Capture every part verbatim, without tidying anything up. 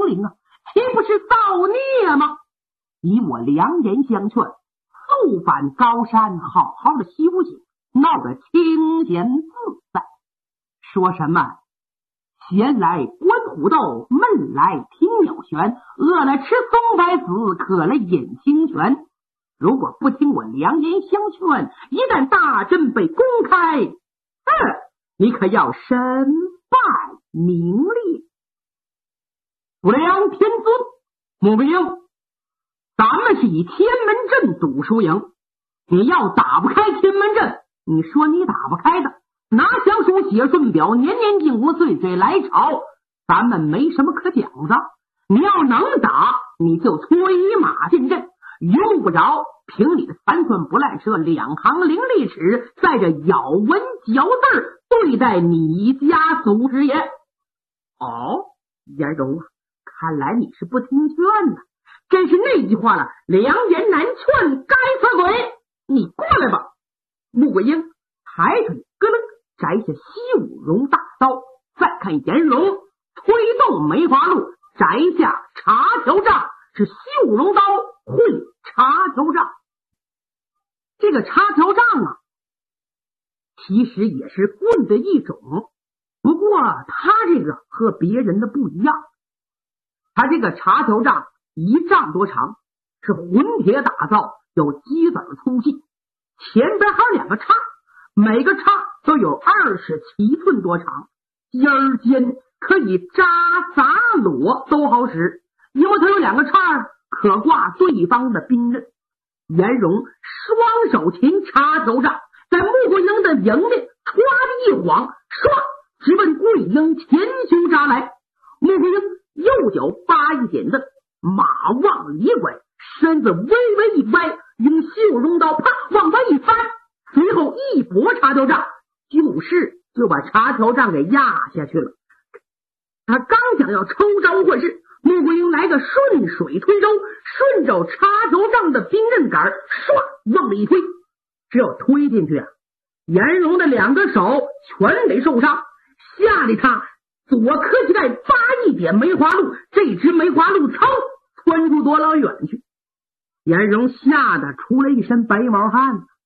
统领啊，岂不是造孽吗？以我良言相劝，速返高山，好好的修行，闹得清闲自在。说什么闲来观虎斗，闷来听鸟弦，饿了吃松柏子，渴了饮清泉。如果不听我良言相劝，一旦大阵被公开，嗯，你可要身败名裂。不良天尊，穆桂英，咱们是以天门阵赌输赢，你要打不开天门阵，你说你打不开的，拿降书写顺表，年年进国，岁岁来朝，咱们没什么可讲的。你要能打，你就催马进阵，用不着凭你的三寸不烂舌，两行伶俐齿，在这咬文嚼字对待你家祖师爷。哦，颜荣啊，看来你是不听劝呢。真是那句话了，良言难劝，该死鬼！你过来吧。穆桂英抬腿咯楞摘下西武荣大刀，再看颜荣推动梅花鹿，摘下茶条杖，是西武荣刀会茶条杖。这个茶条杖啊，其实也是棍的一种，不过他这个和别人的不一样，他这个茶条杖一丈多长，是混铁打造，有鸡子粗细，前边还有两个叉，每个叉都有二十七寸多长，尖儿尖，可以扎砸裸都好使，因为它有两个叉可挂对方的兵刃。颜荣双手擒插头杖，在穆桂英的迎面唰的一晃，唰直奔桂英前胸扎来。穆桂英右脚八一点蹬，马往里拐，身子微微一歪，用袖中刀啪往外一翻，随后一搏插条杖，就是就把插条杖给压下去了。他刚想要抽招换式，穆桂英来个顺水推舟，顺着插条杖的兵刃杆唰往里一推，只要推进去啊，颜荣的两个手全得受伤，吓得他左磕膝盖八一点梅花鹿，这只梅花鹿噌窜出多老远去。颜荣吓得出了一身白毛汗呀，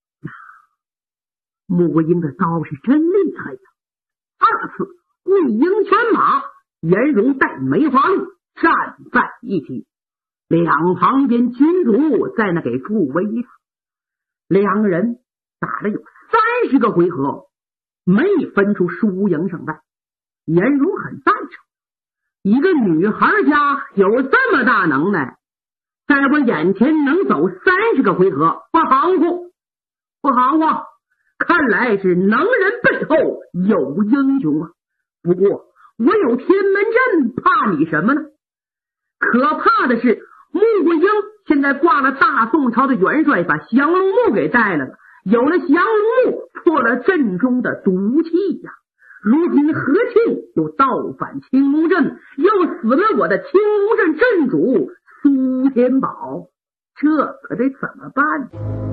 穆桂英的刀是真厉害呀！二次桂英全马，颜荣带梅花鹿站在一起，两旁边军主在那给助威他。两个人打了有三十个回合，没分出输赢胜败。颜荣很赞成，一个女孩家有这么大能耐，在我眼前能走三十个回合，不含糊，不含糊，看来是能人背后有英雄啊！不过我有天门阵，怕你什么呢？可怕的是穆桂英现在挂了大宋朝的元帅，把降龙木给带来了，有了降龙木，破了阵中的毒气呀、啊！如今何庆又造反青龙镇，又死了我的青龙镇镇主苏天宝，这可得怎么办？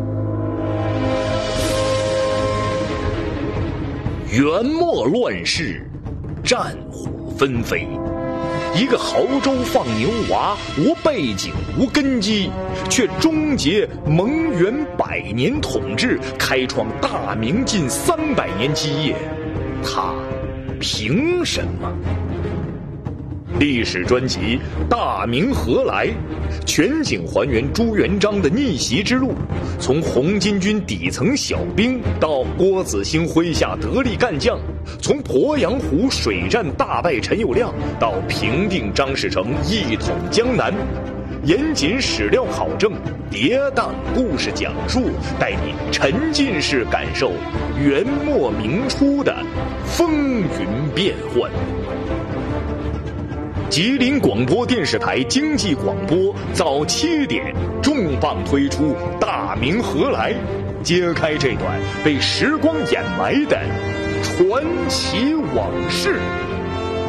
元末乱世，战火纷飞，一个亳州放牛娃，无背景无根基，却终结蒙元百年统治，开创大明近三百年基业，他凭什么？历史专辑《大明何来》，全景还原朱元璋的逆袭之路，从红巾军底层小兵到郭子兴麾下得力干将，从鄱阳湖水战大败陈友谅到平定张士诚一统江南，严谨史料考证，跌宕故事讲述，带你沉浸式感受元末明初的风云变幻。吉林广播电视台经济广播早七点重磅推出《大明何来》，揭开这段被时光掩埋的传奇往事。